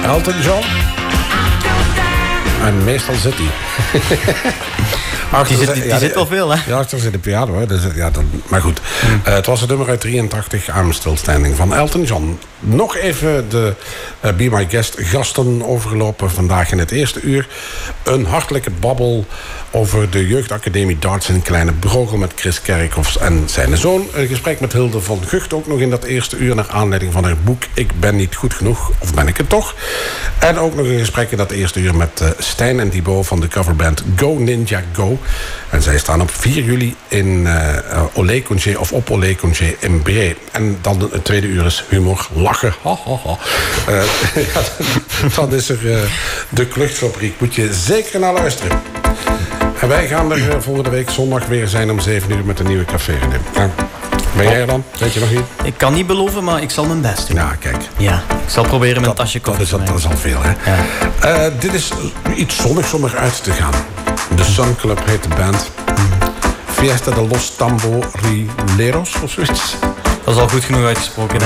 Elton John. En meestal zit hij. Die zit wel veel, hè? Ja, achter zit de piano. Hè. Dus, maar goed. Het was het nummer uit 83, I'm Still Standing, van Elton John. Nog even de Be My Guest gasten overgelopen vandaag in het eerste uur. Een hartelijke babbel over de jeugdacademie Darts in Kleine Brogel met Chris Kerkhoffs en zijn zoon. Een gesprek met Hilde van Gucht ook nog in dat eerste uur naar aanleiding van haar boek Ik ben niet goed genoeg, of ben ik het toch? En ook nog een gesprek in dat eerste uur met Stijn en Thibaut van de coverband Go Ninja Go. En zij staan op 4 juli in Olé Congé of op Olé Congé in Bree. En dan het tweede uur is humor, lachen. Dan is er de Kluchtfabriek. Moet je zeker naar luisteren. En wij gaan er volgende week zondag weer zijn om 7 uur met een nieuwe café. Ben jij er dan? Weet je nog niet? Ik kan niet beloven, maar ik zal mijn best doen. Ja, kijk. Ja, ik zal proberen mijn tasje koffie te Dat is al veel, hè? Ja. Dit is iets zonnigs om eruit te gaan. De Sun Club heet de band. Fiesta de los Tamborileros of zoiets. Dat is al goed genoeg uitgesproken,